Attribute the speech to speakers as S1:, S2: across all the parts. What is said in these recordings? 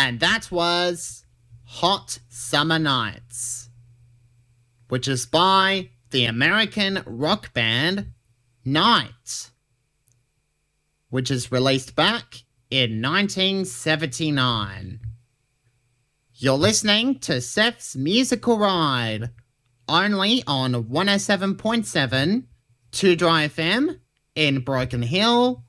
S1: And that was Hot Summer Nights, which is by the American rock band Night, which is released back in 1979. You're listening to Seth's Musical Ride, only on 107.7 2 Dry FM in Broken Hill,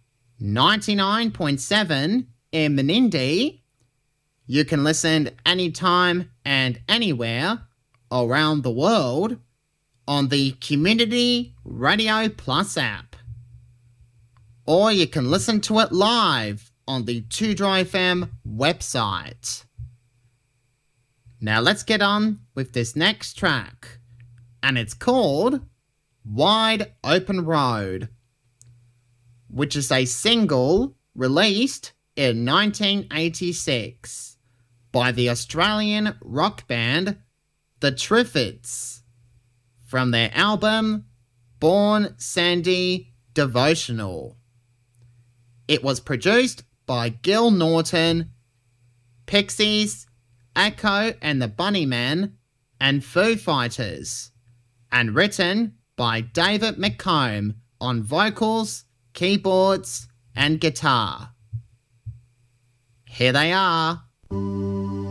S1: 99.7 in Menindee. You can listen anytime and anywhere around the world on the Community Radio Plus app. Or you can listen to it live on the 2 Dry FM website. Now let's get on with this next track, and it's called Wide Open Road, which is a single released in 1986 by the Australian rock band The Triffids from their album Born Sandy Devotional. It was produced by Gil Norton, Pixies, Echo and the Bunnymen, and Foo Fighters, and written by David McComb on vocals, keyboards, and guitar. Here they are.